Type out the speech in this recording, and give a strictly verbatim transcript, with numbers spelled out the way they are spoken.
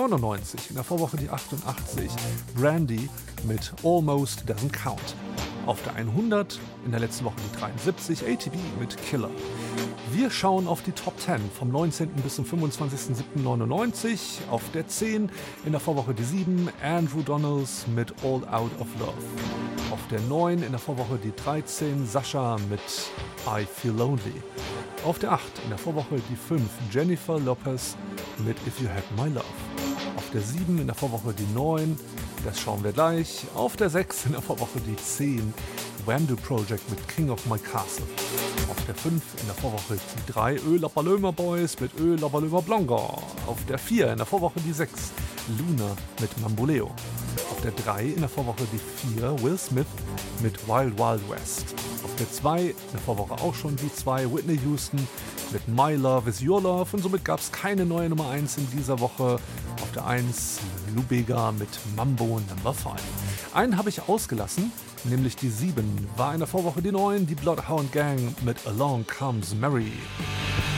neunundneunzig, in der Vorwoche die achtundachtzig, Brandy mit Almost Doesn't Count. Auf der hundert, in der letzten Woche die dreiundsiebzig, A T B mit Killer. Wir schauen auf die Top zehn vom neunzehnten bis zum fünfundzwanzigsten siebten neunundneunzig. Auf der zehn, in der Vorwoche die sieben, Andrew Donalds mit All Out of Love. Auf der neun, in der Vorwoche die dreizehn, Sascha mit I Feel Lonely. Auf der acht, in der Vorwoche die fünf, Jennifer Lopez mit If You Had My Love. Auf der sieben, in der Vorwoche die neun, das schauen wir gleich. Auf der sechs, in der Vorwoche die zehn, Wham Do Project mit King of My Castle. Auf der fünf, in der Vorwoche die drei, Ö La Paloma Boys mit Ö La Paloma Blanca. Auf der vier, in der Vorwoche die sechs, Luna mit Mamboleo. Auf der drei, in der Vorwoche die vier, Will Smith mit Wild Wild West. Auf der zwei, in der Vorwoche auch schon die zwei, Whitney Houston mit My Love Is Your Love. Und somit gab es keine neue Nummer eins in dieser Woche. Auf der eins, Lou Bega mit Mambo Number fünf. Einen habe ich ausgelassen, nämlich die sieben. War in der Vorwoche die neun, die Bloodhound Gang mit Along Comes Mary.